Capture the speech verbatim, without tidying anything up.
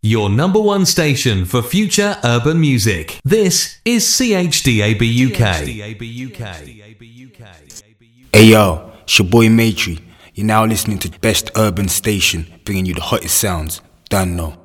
Your number one station for future urban music. This is C H D A B U K. Hey yo, it's your boy Matry. You're now listening to the best urban station, bringing you the hottest sounds. Don't know.